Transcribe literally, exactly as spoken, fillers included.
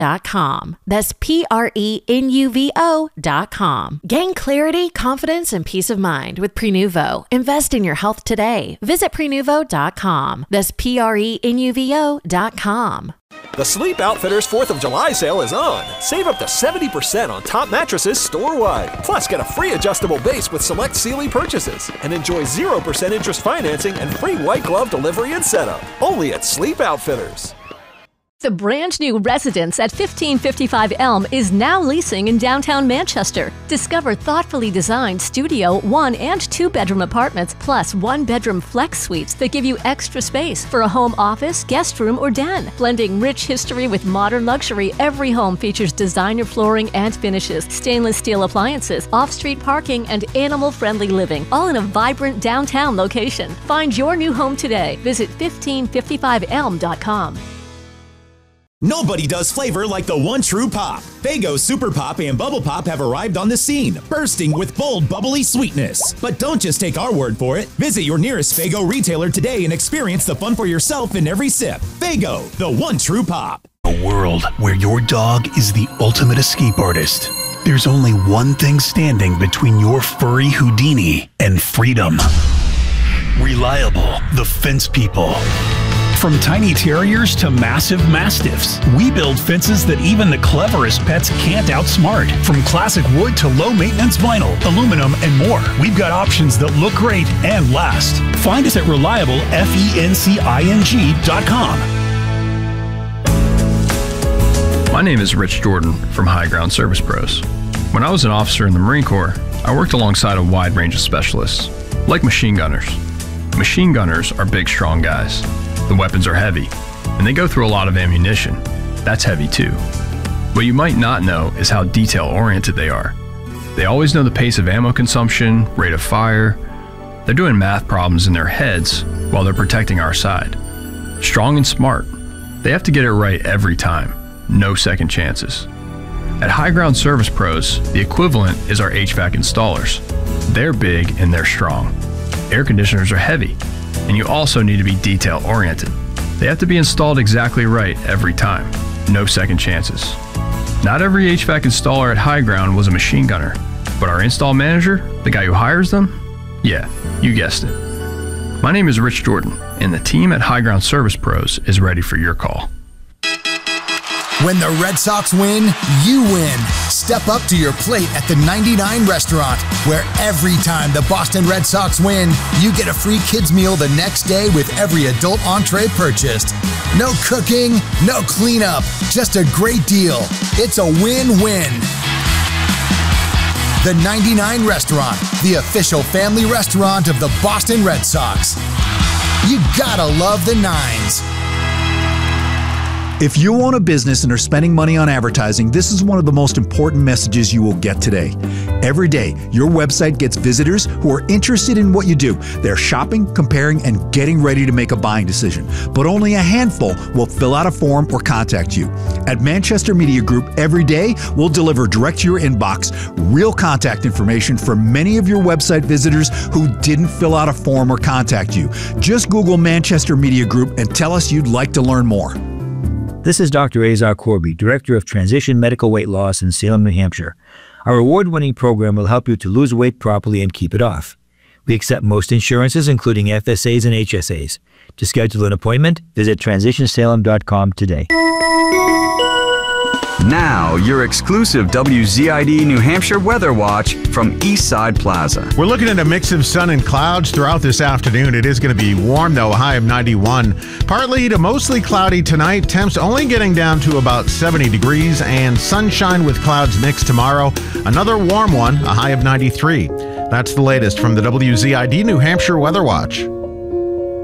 dot com. That's P R E N U V O dot com. Gain clarity, confidence, and peace of mind with Prenuvo. Invest in your health today. Visit Prenuvo dot com. That's P R E N U V O dot com. The Sleep Outfitters fourth of July sale is on. Save up to seventy percent on top mattresses store-wide. Plus, get a free adjustable base with select Sealy purchases. And enjoy zero percent interest financing and free white glove delivery and setup. Only at Sleep Outfitters. The brand new residence at fifteen fifty-five Elm is now leasing in downtown Manchester. Discover thoughtfully designed studio, one and two bedroom apartments, plus one bedroom flex suites that give you extra space for a home office, guest room, or den. Blending rich history with modern luxury, every home features designer flooring and finishes, stainless steel appliances, off-street parking, and animal-friendly living, all in a vibrant downtown location. Find your new home today. Visit fifteen fifty-five elm dot com. Nobody does flavor like the one true pop. Faygo Super Pop and Bubble Pop have arrived on the scene, bursting with bold, bubbly sweetness. But don't just take our word for it. Visit your nearest Faygo retailer today and experience the fun for yourself in every sip. Faygo, the one true pop. A world where your dog is the ultimate escape artist. There's only one thing standing between your furry Houdini and freedom. Reliable, the Fence People. From tiny terriers to massive mastiffs, we build fences that even the cleverest pets can't outsmart. From classic wood to low-maintenance vinyl, aluminum, and more, we've got options that look great and last. Find us at reliable fencing dot com. My name is Rich Jordan from High Ground Service Pros. When I was an officer in the Marine Corps, I worked alongside a wide range of specialists, like machine gunners. Machine gunners are big, strong guys. The weapons are heavy, and they go through a lot of ammunition. That's heavy too. What you might not know is how detail-oriented they are. They always know the pace of ammo consumption, rate of fire. They're doing math problems in their heads while they're protecting our side. Strong and smart. They have to get it right every time. No second chances. At High Ground Service Pros, the equivalent is our H V A C installers. They're big and they're strong. Air conditioners are heavy, and you also need to be detail-oriented. They have to be installed exactly right every time. No second chances. Not every H V A C installer at High Ground was a machine gunner, but our install manager, the guy who hires them, yeah, you guessed it. My name is Rich Jordan, and the team at High Ground Service Pros is ready for your call. When the Red Sox win, you win. Step up to your plate at the ninety-nine Restaurant, where every time the Boston Red Sox win, you get a free kids meal the next day with every adult entree purchased. No cooking, no cleanup, just a great deal. It's a win-win. The ninety-nine Restaurant, the official family restaurant of the Boston Red Sox. You gotta love the nines. If you own a business and are spending money on advertising, this is one of the most important messages you will get today. Every day, your website gets visitors who are interested in what you do. They're shopping, comparing, and getting ready to make a buying decision. But only a handful will fill out a form or contact you. At Manchester Media Group, every day, we'll deliver direct to your inbox real contact information from many of your website visitors who didn't fill out a form or contact you. Just Google Manchester Media Group and tell us you'd like to learn more. This is Doctor Azar Corby, Director of Transition Medical Weight Loss in Salem, New Hampshire. Our award-winning program will help you to lose weight properly and keep it off. We accept most insurances, including F S As and H S As. To schedule an appointment, visit transition salem dot com today. Now, your exclusive W Z I D New Hampshire Weather Watch from Eastside Plaza. We're looking at a mix of sun and clouds throughout this afternoon. It is going to be warm, though, a high of ninety-one. Partly to mostly cloudy tonight. Temps only getting down to about seventy degrees, and sunshine with clouds mixed tomorrow. Another warm one, a high of ninety-three. That's the latest from the W Z I D New Hampshire Weather Watch.